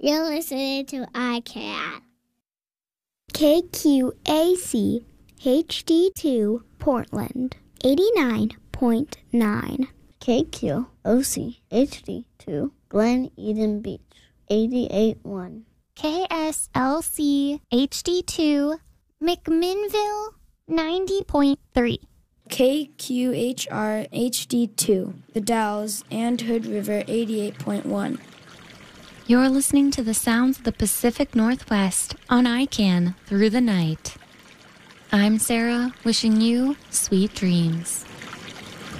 You're listening to iCat. KQAC HD2 Portland 89.9. KQOC HD2 Glen Eden Beach 88.1. KSLC HD2 McMinnville 90.3. KQHR HD2 The Dalles and Hood River 88.1. You're listening to the sounds of the Pacific Northwest on ICANN through the night. I'm Sarah, wishing you sweet dreams.